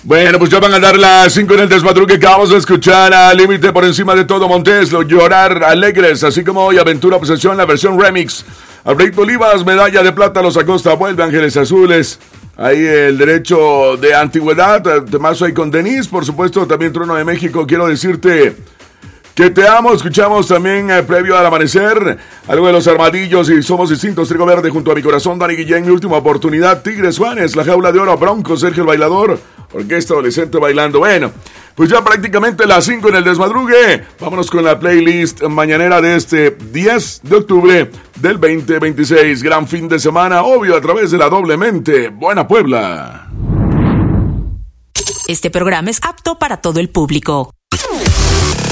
Bueno, pues ya van a dar las 5 en el desmadrugue que vamos a escuchar a Límite por encima de todo Montes, Llorar Alegres, así como hoy Aventura Obsesión, la versión remix. Abril Olivas, Medalla de Plata, Los Acosta vuelve, Ángeles Azules. Ahí el derecho de antigüedad, temazo ahí con Denise, por supuesto, también Trono de México, quiero decirte que te amo. Escuchamos también previo al amanecer algo de Los Armadillos y Somos Distintos, Trigo Verde junto a mi corazón, Dani Guillén, Mi Última Oportunidad, Tigres Juanes, La Jaula de Oro, Bronco, Sergio el Bailador, Orquesta Adolescente Bailando. Bueno, pues ya prácticamente las 5 en el desmadrugue. Vámonos con la playlist mañanera de este 10 de octubre del 2026. Gran fin de semana, obvio, a través de la Doblemente Buena Puebla. Este programa es apto para todo el público.